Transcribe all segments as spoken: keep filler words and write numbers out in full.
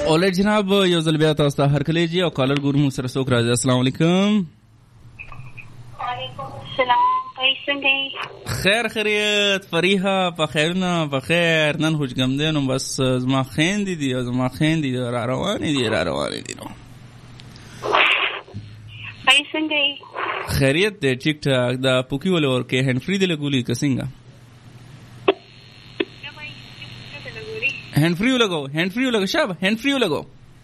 اولاد جناب یو ځل بیا تاسو ته هرکلی جی او کالر ګورو موږ سره څوک راځي. السلام علیکم. وعلیکم السلام. څنګه خیر خیریت فریحه په خیرونه په خیر نن هوجګم دی نو بس زما خویندې دي او زما خویندې دي را روانې دي را روانې دي نو پای څنګه خیریت دی ټیک ټاک. دا پوکی ولې ورکې هینډ فری دی لګولي که څنګه هینډ فری ولګو هینډ فری ولګو شابه هینډ فری ولګو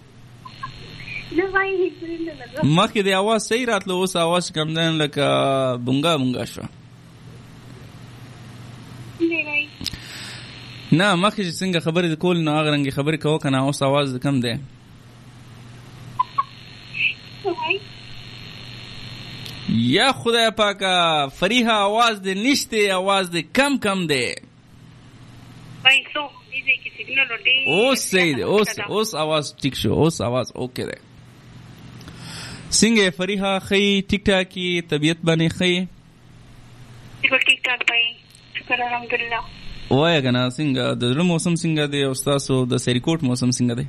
مخکې د اواز صحیح راتلو اوس اواز کم دی لکه بونګا بونګا شو. نه مخکې چې څنګه خبرې کول نو هغه رنګې خبرې کوه که نه اوس اواز کم دی. یا خدای پاکه فریحه اواز دی نشته اواز دی کم کم دی. اوس صحیح دی اوس اوس اواز ټیک شو اوس اواز اوکې دی. څنګه فریحه ښې ټیک ټاکي طبیعت باندې ښې ټیک ټاک بھائی شکر الحمدلله. وایه که نه څنګه د زړه موسم څنګه دی او ستاسو د سریکوټ موسم څنګه دی؟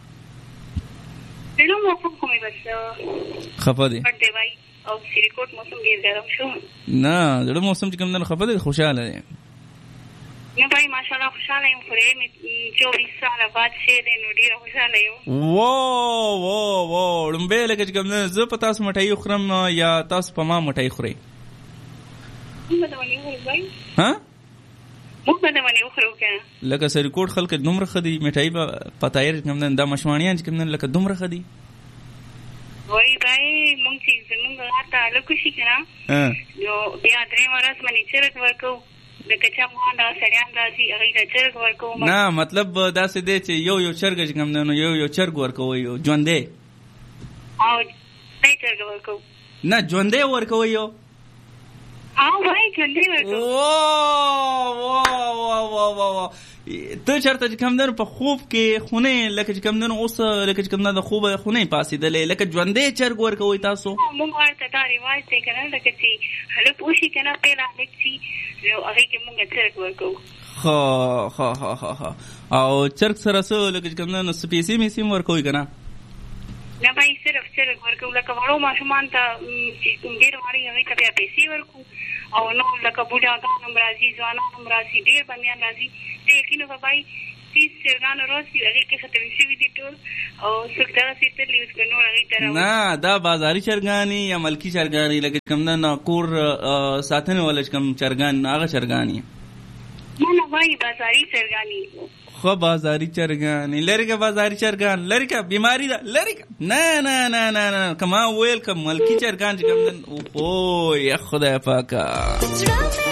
زړه موسم خو مې بس خفه دی پټ دی بھائی او سریکوټ موسم ډېر ګرم شو. نه زړه موسم چې کوم دی خفه دی خوشحاله دی؟ نه بھائی ماشاءالله خوشحاله یم خو مې چوبیس ساله بعد شی دی نو ډېره خوشحاله یم. وو وو وو لومبی لکه چې کوم دی زه په تاسو مټۍ خورم یا تاسو په ما مټۍ خورئ؟ موږ به د ونې وخورو بھائی. ها موږ به د ونې وخورو که لکه سریکوټ خلک دومره ښه دي مټۍ به پتایر کوم دی دا مشواڼیان چې کوم دی لکه دومره ښه دي وایي بھائی موږ چې زموږ غار ته هلک وشي که نه نو بیا درېیمه ورځ باندې چرګ ورکوو لکه چا مغان دا سړیان راځي هغوی ته چرګ ورکوو. نه مطلب داسې دی چې یو یو چرګ چې کوم دی نو یو یو چرګ ورکوئ ژوندی او دی چرګ ورکوو نه ژوندی ورکوئ یو او بھائی ژوندی ورکوو. وا وا وا وا وا ته چېرته چې کوم دی نو په خوب کې خونې لکه چې کوم دی نو اوس لکه چې کوم دی د خوبه خونې پاسېدلې لکه ژوندی چرګ ورکوئ تاسو؟ موږ ورته دا رواج دی که نه لکه چې هلک وشي که نه پیله هلک شي نو هغې کې موږ چرګ ورکوو. ښه ښه ښه ښه ښه او چرګ سره څه لکه چې کوم دی نو څه پیسې میسې هم ورکوئ که نه؟ نه بھائی صرف چرګ ورکوو لکه وړو ماشومان ته چې ډېر واړه هغوی ته بیا پیسې ورکوو او نو لکه بوډاګان هم راځي ځوانان هم راځي ډېر بندیان راځي ته یقین وکړه بھائی تیس چرګان راشي هغې کې ختم شوي دي ټول او څوک دغسې تللي اوس که نور هغې ته نه دا بازاري چرګانې یا ملکي چرګانې لکه کوم دی نه کور ساتنې والا چې کوم چرګان هغه چرګانې نه نه بھائی بازاري چرګانې خو بازاري چرګانې لرې که بازاري چرګان لرې که بیماري ده لرې که نه نه نه نه نه که ما ویل که ملکي چرګان چې کوم دی اوهو یا خدای پاکه